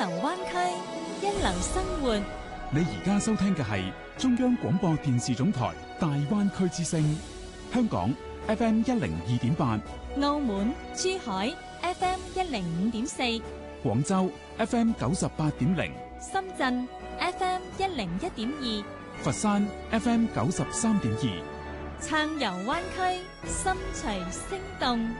流灣區，一流生活。 你而家收聽嘅係中央廣播電視總台大灣區之聲，香港 FM 102.8， 澳門、珠海 FM 105.4， 廣州 FM 98.0， 深圳 FM 101.2， 佛山 FM 93.2， 暢遊灣區，心隨聲動。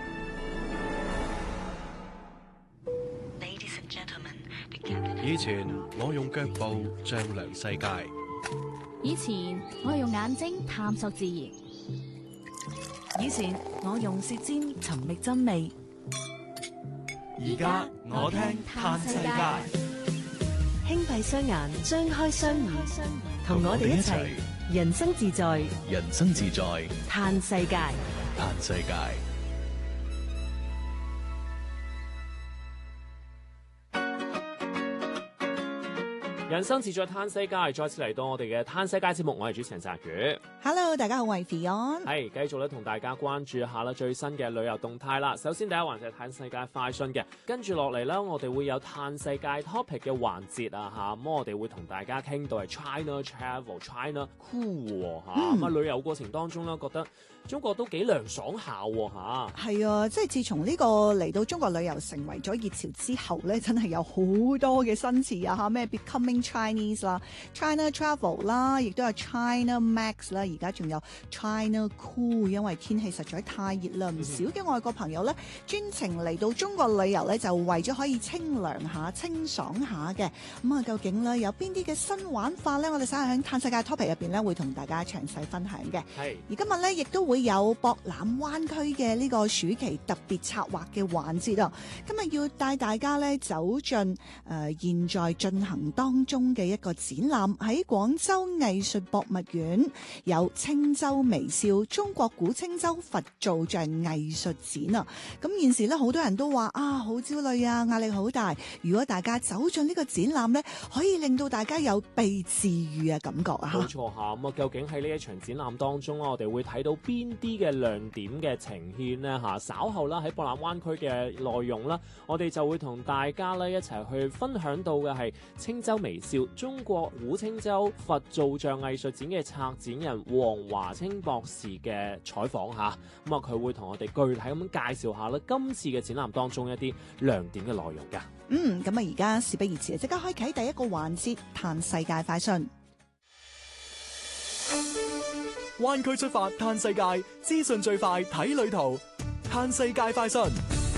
以前我用腳步丈量世界， 以前我用眼睛探索自然， 以前我用舌尖尋覓真味， 而家我聽嘆世界。 輕閉雙眼，張開雙耳，同我哋一齊人生自在， 人生自在嘆世界， 嘆世界。 人生自在嘆世界，再次嚟到我哋嘅嘆世界節目，我係主持人澤宇。 Hello， 大家好，我係 Fion。 係繼續咧，同大家關注下啦最新嘅旅遊動態啦。首先第一環就係嘆世界快訊嘅，跟住落嚟咧，我哋會有嘆世界 topic 嘅環節啊嚇。咁我哋會同大家傾到係 China Travel、China Cool 嚇。咁旅遊過程當中咧，覺得中國都幾涼爽下嚇。 係啊，即係自從呢個嚟到中國旅遊成為咗熱潮之後咧，真係有好多嘅新詞啊嚇，咩 Becoming Chinese 啦、China Travel 啦，亦都有 China Max 啦，而家仲有 China Cool， 因為天氣實在太熱啦，唔少嘅外國朋友咧專程嚟到中國旅遊咧，就為咗可以清涼下、清爽下嘅。咁啊，究竟咧有邊啲嘅新玩法咧？我哋稍後喺嘆世界 topic 入邊咧，會同大家詳細分享嘅。 係。而今日咧，亦都會有博覽灣區嘅呢個暑期特別策劃嘅環節啊！今日要帶大家咧走進現在進行當中嘅一個展覽，喺廣州藝術博物院有青州微笑中國古青州佛造像藝術展啊！咁現時咧好多人都話啊好焦慮啊，壓力好大。如果大家走進呢個展覽咧，可以令到大家有被治癒嘅感覺啊！ 冇錯嚇，咁啊究竟喺呢一場展覽當中我哋會睇到邊啲嘅亮點嘅呈現呢？嚇？稍後啦喺博覽灣區嘅內容啦，我哋就會同大家咧一齊去分享到嘅係青州微笑中國古青州佛造像藝術展嘅策展人黃華清博士嘅採訪嚇，咁啊佢會同我哋具體咁介紹下咧今次嘅展覽當中一啲亮點嘅內容㗎。 咁啊而家事不宜遲，即刻開啟第一個環節，嘆世界快訊。 灣區出發嘆世界，資訊最快睇旅途，嘆世界快訊。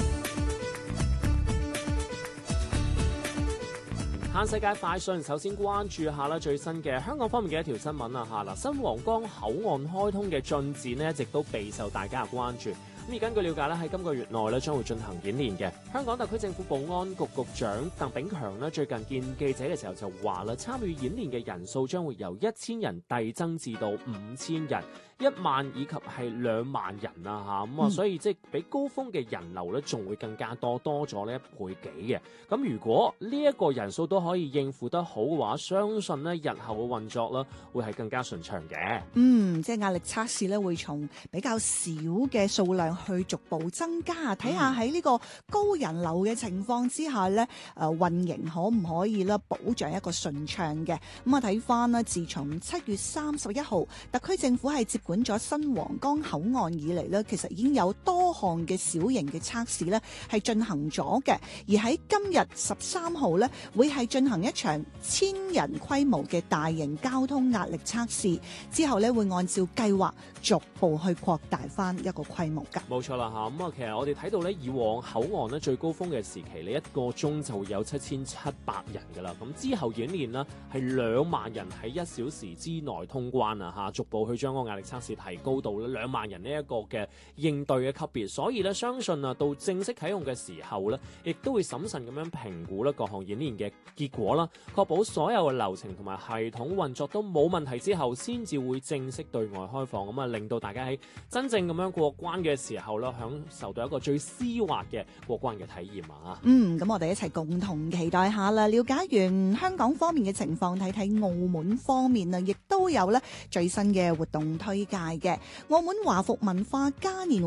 嘆世界快訊，首先關注下啦最新嘅香港方面嘅一條新聞啊嚇嗱，新皇崗口岸開通嘅進展呢，一直都備受大家嘅關注。咁而根據了解咧，喺今個月內咧將會進行演練嘅。香港特區政府保安局局長鄧炳強咧最近見記者嘅時候就話啦，參與演練嘅人數將會由1000人遞增至到5000人，1萬以及係2萬人啊嚇咁啊，所以即係比高峰嘅人流咧仲會更加多咗呢1倍幾嘅。咁如果呢一個人數都可以應付得好嘅話，相信咧日後嘅運作咧會係更加順暢嘅。 即係壓力測試咧會從比較少嘅數量去逐步增加，睇下喺呢個高人流嘅情況之下咧，運營可唔可以咧保障一個順暢嘅。咁啊睇翻啦，自從7月31號特區政府係接管咗新皇崗口岸以嚟咧，其實已經有多項嘅小型嘅測試咧係進行咗嘅。而喺今日13號咧，會係進行一場1000人規模嘅大型交通壓力測試，之後咧會按照計劃逐步去擴大翻一個規模㗎。 冇錯啦嚇，咁啊其實我哋睇到咧，以往口岸咧最高峰嘅時期，你1個鐘就會有7700人㗎啦。咁之後演練啦，係2萬人喺1小時之內通關啊嚇，逐步去將個壓力測試提高到咧2萬人呢一個嘅應對嘅級別。所以咧，相信啊到正式啟用嘅時候咧，亦都會審慎咁樣評估咧各項演練嘅結果啦，確保所有嘅流程同埋系統運作都冇問題之後，先至會正式對外開放。咁啊，令到大家喺真正咁樣過關嘅時候咧，享受到一個最絲滑嘅過關嘅體驗啊！ 咁我哋一齊共同期待下啦。了解完香港方面嘅情況，睇睇澳門方面啊，亦都有咧最新嘅活動推介嘅。澳門華服文化嘉年